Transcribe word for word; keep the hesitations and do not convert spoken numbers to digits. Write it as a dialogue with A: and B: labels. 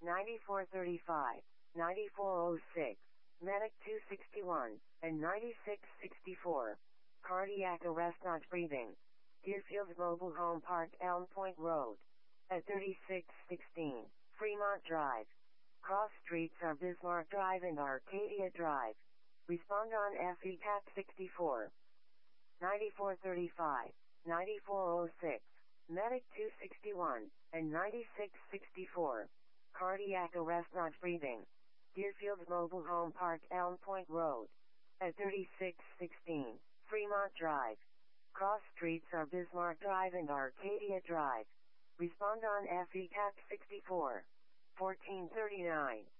A: ninety-four thirty-five, ninety-four oh six, Medic two sixty-one, and ninety-six sixty-four. Cardiac arrest not breathing. Deerfield Mobile Home Park, Elm Point Road. At thirty-six sixteen, Fremont Drive. Cross streets are Bismarck Drive and Arcadia Drive. Respond on F E C A T sixty-four. ninety-four thirty-five, ninety-four oh six, Medic two sixty-one, and ninety-six sixty-four. Cardiac arrest not breathing. Deerfield Mobile Home Park, Elm Point Road. At thirty-six sixteen, Fremont Drive. Cross streets are Bismarck Drive and Arcadia Drive. Respond on F E C A T sixty-four. fourteen thirty-nine,